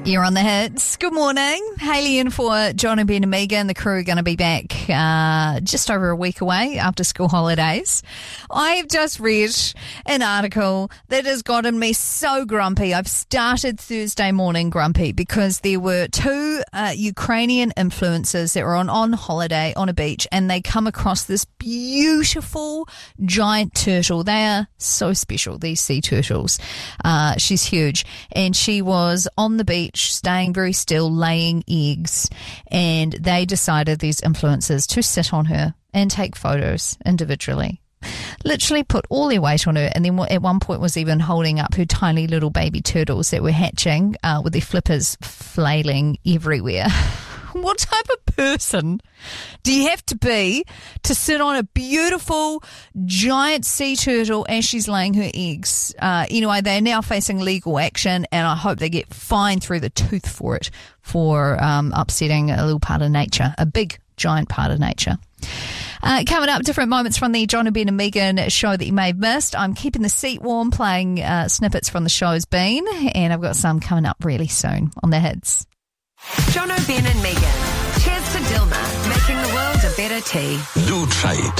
You're on the hits. Good morning. Hayley in for John and Ben and Megan. The crew are going to be back just over a week away after school holidays. I've just read an article that has gotten me so grumpy. I've started Thursday morning grumpy because there were two Ukrainian influencers that were on holiday on a beach, and they come across this beautiful giant turtle. They are so special, these sea turtles. She's huge, and she was on the beach staying very still, laying eggs, and they decided, these influencers, to sit on her and take photos individually. Literally put all their weight on her, and then at one point was even holding up her tiny little baby turtles that were hatching with their flippers flailing everywhere. What type of person do you have to be to sit on a beautiful giant sea turtle as she's laying her eggs? Anyway, they're now facing legal action, and I hope they get fined through the tooth for it, for upsetting a little part of nature, a big giant part of nature. Coming up, different moments from the John and Ben and Megan show that you may have missed. I'm keeping the seat warm, playing snippets from the show's been, and I've got some coming up really soon on the hits. John O'Ben and Megan. Cheers to Dilma, making the world a better tea. Do try it.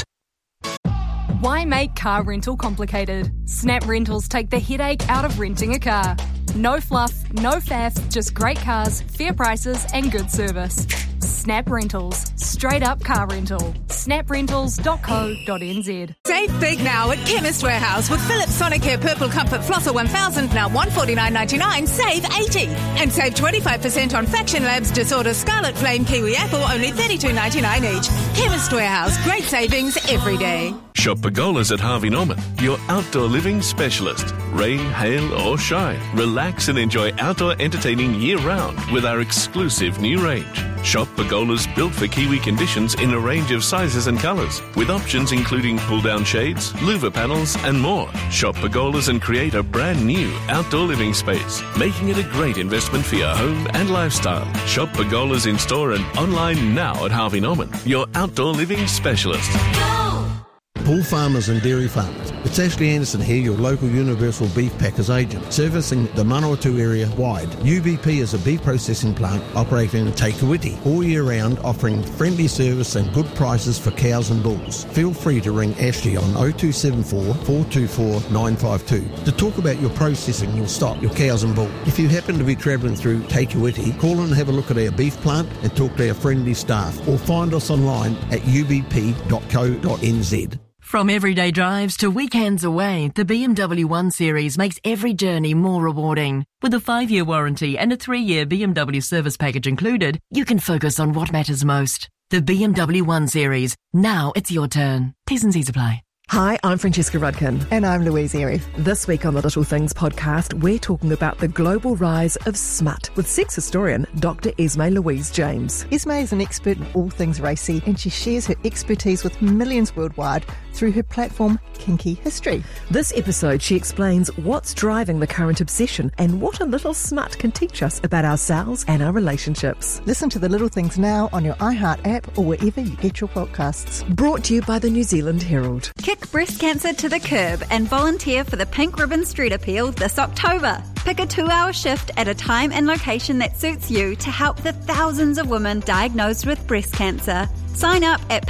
Why make car rental complicated? Snap Rentals take the headache out of renting a car. No fluff, no faff, just great cars, fair prices and good service. Snap Rentals. Straight up car rental. snaprentals.co.nz. Save big now at Chemist Warehouse with Philips Sonicare Purple Comfort Flosser 1000, now $149.99, save $80. And save 25% on Faction Labs Disorder Scarlet Flame Kiwi Apple, only $32.99 each. Chemist Warehouse, great savings every day. Shop Pergolas at Harvey Norman, your outdoor living specialist. Rain, hail or shine, relax and enjoy outdoor entertaining year-round with our exclusive new range. Shop Pergolas built for Kiwi conditions in a range of sizes and colours, with options including pull-down shades, louver panels and more. Shop Pergolas and create a brand new outdoor living space, making it a great investment for your home and lifestyle. Shop Pergolas in store and online now at Harvey Norman, your outdoor living specialist. Bull farmers and dairy farmers. It's Ashley Anderson here, your local Universal Beef Packers agent, servicing the Manawatu area wide. UBP is a beef processing plant operating in Te Kuiti all year round, offering friendly service and good prices for cows and bulls. Feel free to ring Ashley on 0274 424 952 to talk about your processing, your stock, your cows and bull. If you happen to be travelling through Te Kuiti, call and have a look at our beef plant and talk to our friendly staff, or find us online at ubp.co.nz. From everyday drives to weekends away, the BMW 1 Series makes every journey more rewarding. With a 5-year warranty and a 3-year BMW service package included, you can focus on what matters most. The BMW 1 Series. Now it's your turn. T's and C's apply. Hi, I'm Francesca Rudkin. And I'm Louise Eriff. This week on the Little Things podcast, we're talking about the global rise of smut with sex historian Dr. Esme Louise James. Esme is an expert in all things racy, and she shares her expertise with millions worldwide through her platform Kinky History. This episode, she explains what's driving the current obsession and what a little smut can teach us about ourselves and our relationships. Listen to The Little Things now on your iHeart app or wherever you get your podcasts. Brought to you by the New Zealand Herald. Kick breast cancer to the curb and volunteer for the Pink Ribbon Street Appeal this October. Pick a 2-hour shift at a time and location that suits you to help the thousands of women diagnosed with breast cancer. Sign up at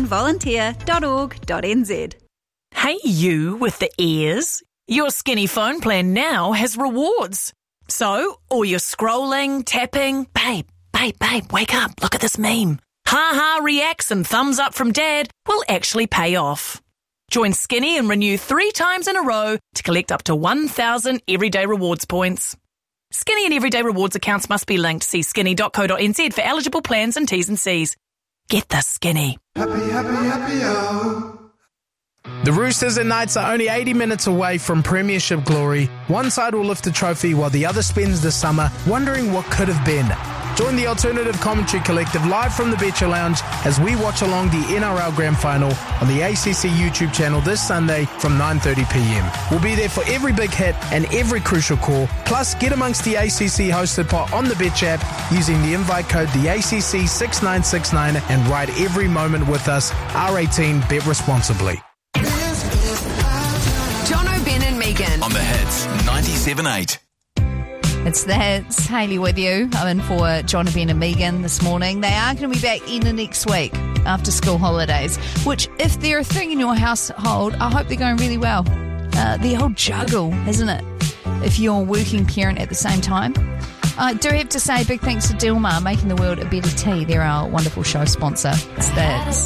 pinkribbonvolunteer.org.nz. Hey you with the ears. Your Skinny phone plan now has rewards. So, all your scrolling, tapping, babe, wake up, look at this meme. Ha reacts and thumbs up from dad will actually pay off. Join Skinny and renew 3 times in a row to collect up to 1,000 Everyday Rewards points. Skinny and Everyday Rewards accounts must be linked. See skinny.co.nz for eligible plans and T's and C's. Get the Skinny. Happy, The Roosters and Knights are only 80 minutes away from premiership glory. One side will lift the trophy while the other spends the summer wondering what could have been. Join the Alternative Commentary Collective live from the Betcha Lounge as we watch along the NRL Grand Final on the ACC YouTube channel this Sunday from 9:30pm. We'll be there for every big hit and every crucial call. Plus, get amongst the ACC hosted pot on the Betcha app using the invite code TheACC6969 and ride every moment with us. R18, bet responsibly. John O'Ben and Megan. On the hits, 97.8. It's Hayley with you. I'm in for John, Ben and Megan this morning. They are going to be back in the next week after school holidays, which, if they're a thing in your household, I hope they're going really well. The old juggle, isn't it? If you're a working parent at the same time. I do have to say big thanks to Dilmah, making the world a better tea. They're our wonderful show sponsor. It's